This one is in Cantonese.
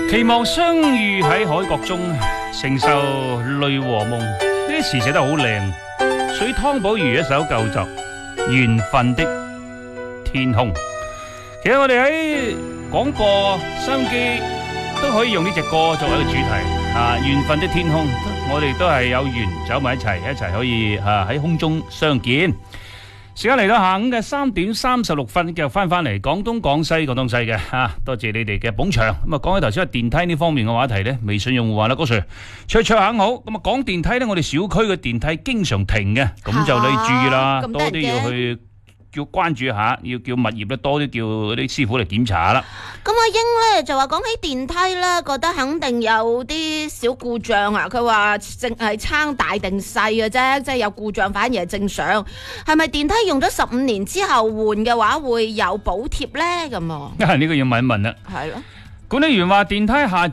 期望相遇喺海角中，承受淚和夢。呢啲詞寫得好靚，屬於湯寶如一首舊作《緣分的天空》。其實我哋喺廣播收音機都可以用呢隻歌作為一個主題啊！緣分的天空，我哋都係有緣走埋一齊可以喺空中相見。時間嚟到下午嘅3:36，繼續翻嚟廣東廣西嘅多謝你哋嘅捧場。咁啊，講起頭先係電梯呢方面嘅話題呢，微信用戶話啦，高 Sir， 卓肯好。咁啊，講電梯呢，我哋小區嘅電梯經常停嘅，咁就你注意啦，多啲要去叫關注下，要叫物業咧多啲叫啲師傅嚟檢查啦。 咁阿英咧就話講起電梯啦，覺得肯定有啲小故障啊。佢話淨係撐大定細嘅啫，即係有故障反而係正常。係咪電梯用咗15年之後換嘅話會有補貼咧？咁啊， 呢個要問一問啦。 係咯。 管理員話電梯下